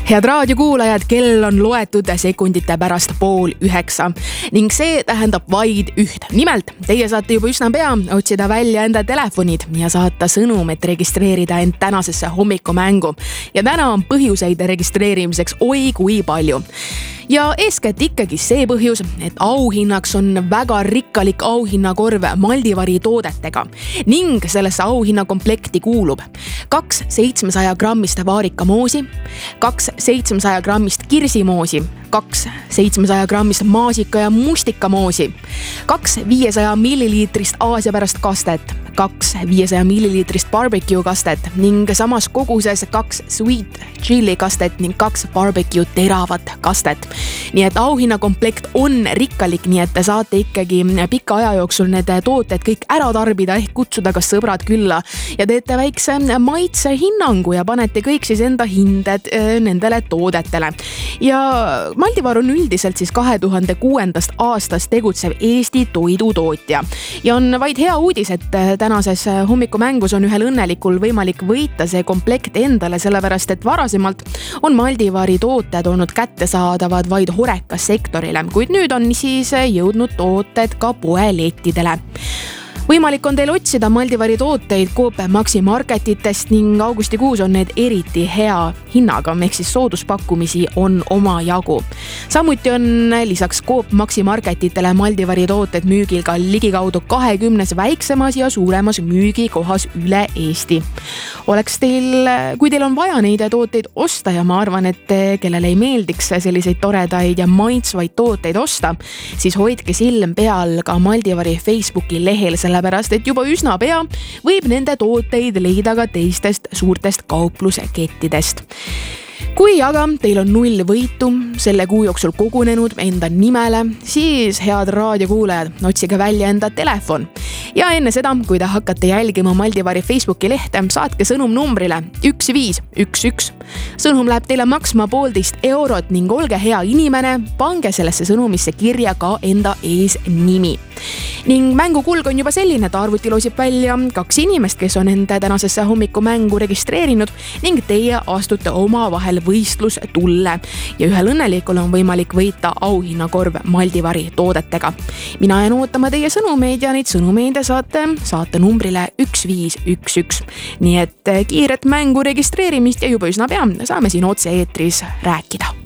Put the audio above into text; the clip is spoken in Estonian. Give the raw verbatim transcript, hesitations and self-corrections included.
Head raadiokuulajad, kell on loetud sekundite pärast pool üheksa ning see tähendab vaid üht. Nimelt, teie saate juba üsna pea otsida välja enda telefonid ja saata sõnum, et registreerida end tänasesse hommikumängu. Ja täna on põhjuseid registreerimiseks oi kui palju. Ja eeskätt ikkagi see põhjus, et auhinnaks on väga rikkalik auhinnakorv Maldivari toodetega ning sellesse auhinnakomplekti kuulub kaks seitsmesaja grammist vaarikamoosi, kaks seitsmesaja grammist kirsimoosi, kaks seitsmesaja grammist maasika ja mustikamoosi, kaks viiesaja milliliitrist Aasia pärast kastet, kaks viiesaja milliliitrist barbecue kastet ning samas koguses kaks sweet chili kastet ning kaks barbecue teravat kastet. Nii et auhinnakomplekt on rikkalik, nii et te saate ikkagi pika aja jooksul need tooted kõik ära tarbida ehk kutsuda ka sõbrad külla ja teete väikse maitse hinnangu ja panete kõik siis enda hinded nendele toodetele. Ja Maldivar on üldiselt siis kahe tuhande kuuendast aastast tegutsev Eesti toidutootja ja on vaid hea uudis, et tänases hommikumängus on ühel õnnelikul võimalik võita see komplekt endale, sellepärast et varasemalt on Maldivari tooted olnud kättesaadavad vaid Horeca sektorile, kuid nüüd on siis jõudnud tooted ka poelettidele. Võimalik on teil otsida Maldivari tooteid Coop Maxi marketitest ning augustikuus on need eriti hea hinnaga, ehk siis sooduspakkumisi on oma jagu. Samuti on lisaks Coop Maxi marketitele Maldivari tooted müügil ka ligikaudu kahekümnes väiksemas ja suuremas müügikohas üle Eesti. Oleks teil, kui teil on vaja neid tooteid osta ja ma arvan, et kellele ei meeldiks selliseid toredaid ja maitsvaid tooteid osta, siis hoidke silm peal ka Maldivari Facebooki lehel, sellepärast, et juba üsna pea võib nende tooteid leida ka teistest suurtest kauplusekettidest. Kui aga teil on null võitu selle kuu jooksul kogunenud enda nimele, siis head raadiokuulajad, otsige välja enda telefon. Ja enne seda, kui te hakkate jälgima Maldivari Facebooki lehte, saatke sõnum numbrile üks viis üks üks. Sõnum läheb teile maksma poolteist eurot ning olge hea inimene, pange sellesse sõnumisse kirja ka enda ees nimi. Ning mängukulg on juba selline, et arvuti loosib välja kaks inimest, kes on enda tänasesse hommikumängu registreerinud ning teie astute oma vahel võistlus tulle ja ühel õnnelikul on võimalik võita auhinnakorv Maldivari toodetega. Mina jään ootama teie sõnumeid ja neid sõnumeid saate saate numbrile üks viis üks üks. Nii et kiiret mängu registreerimist ja juba üsna pea saame siin otse eetris rääkida.